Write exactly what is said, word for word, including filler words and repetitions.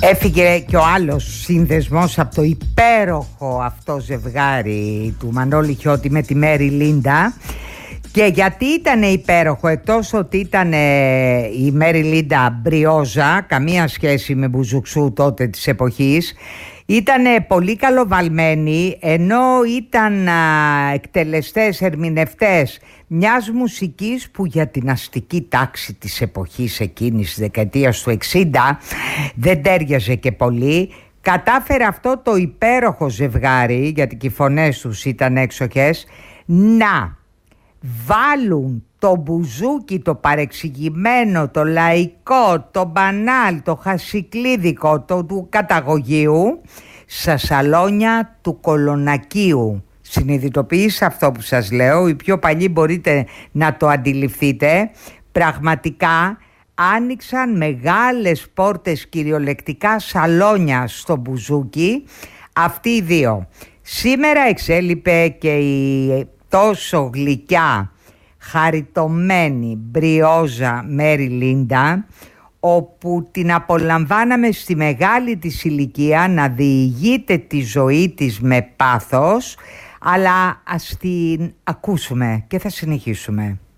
Έφυγε και ο άλλος σύνδεσμος από το υπέροχο αυτό ζευγάρι του Μανώλη Χιώτη με τη Μέρι Λίντα. Και γιατί ήταν υπέροχο, εκτός ότι ήταν η Μέρι Λίντα μπριόζα, καμία σχέση με Μπουζουξού τότε της εποχής, ήταν πολύ καλοβαλμένοι, ενώ ήταν α, εκτελεστές, ερμηνευτές μιας μουσικής που για την αστική τάξη της εποχής εκείνης της δεκαετίας του εξήντα δεν τέριαζε και πολύ. Κατάφερε αυτό το υπέροχο ζευγάρι, γιατί και οι φωνές τους ήταν έξοχες, να βάλουν το μπουζούκι, το παρεξηγημένο, το λαϊκό, το μπανάλ, το χασικλίδικο, το του καταγωγείου στα σαλόνια του Κολονακίου. Συνειδητοποιείς αυτό που σας λέω, οι πιο παλιοί μπορείτε να το αντιληφθείτε. Πραγματικά άνοιξαν μεγάλες πόρτες, κυριολεκτικά σαλόνια στο μπουζούκι αυτοί οι δύο. Σήμερα εξέλιπε και η τόσο γλυκιά, χαριτωμένη μπριόζα Μέρι Λίντα, όπου την απολαμβάναμε στη μεγάλη της ηλικία να διηγείται τη ζωή της με πάθος, αλλά ας την ακούσουμε και θα συνεχίσουμε.